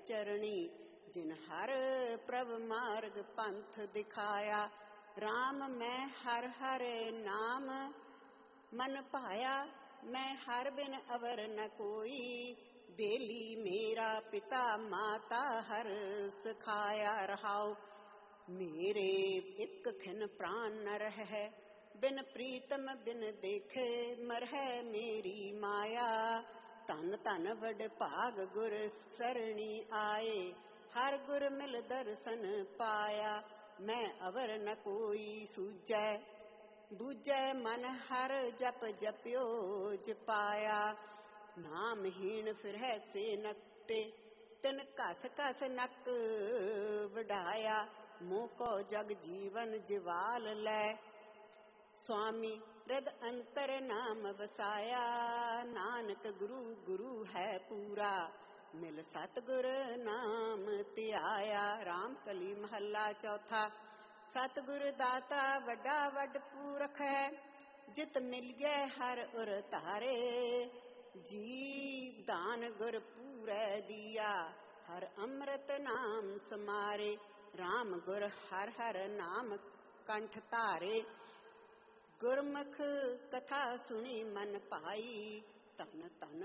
चरणी। जिन हर प्रभ मार्ग पंथ दिखाया। राम मैं हर हर नाम मन पाया। मैं हर बिन अवर न कोई। बेली मेरा पिता माता हर सिखाया। रहाओ मेरे एक खिन प्राण न रह। बिन प्रीतम बिन देखे मरह मेरी माया। धन धन वड भाग गुर सरणी आए। हर गुर मिल दर्शन पाया। मैं अवर न कोई सूझै। बूझै मन हर जप जप्यो जपाया। नामहीन फिरह से नकटे। तिन कस कस नक वढाया। मोह को जग जीवन जिवाल लै। स्वामी हृद अंतर नाम वसाया। नानक गुरु गुरु है पूरा। मिल सतगुर नाम ध्याया। राम कली महला चौथा। सतगुर दाता वड्डा वड पूरख है। जित मिलिए हर उर तारे। जीव दान गुर पूरै दिया। हर अमृत नाम समारे। राम गुर हर हर नाम कंठ धारे। गुरमुख कथा सुनी मन भाई। तन तन